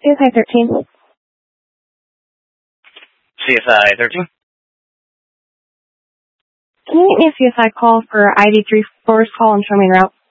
CSI 13. CSI 13? Can you get me a CSI call for ID 3 Forest Call and show me en route?